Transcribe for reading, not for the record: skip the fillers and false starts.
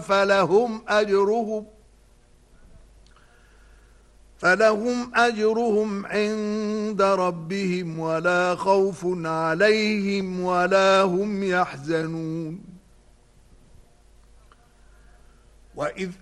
فلهم أجرهم عند ربهم ولا خوف عليهم ولا هم يحزنون. وإذ